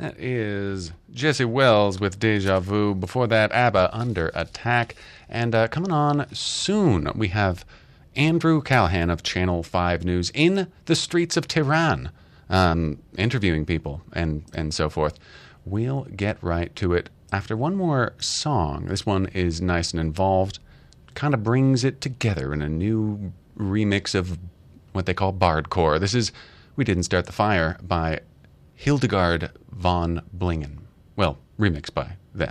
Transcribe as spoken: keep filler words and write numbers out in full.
That is Jesse Wells with Deja Vu. Before that, ABBA, Under Attack. And uh, coming on soon, we have Andrew Callahan of Channel five News in the streets of Tehran, um, interviewing people and, and so forth. We'll get right to it after one more song. This one is nice and involved, kind of brings it together in a new remix of what they call bardcore. This is We Didn't Start the Fire by Hildegard von Blingen. Well, remixed by them.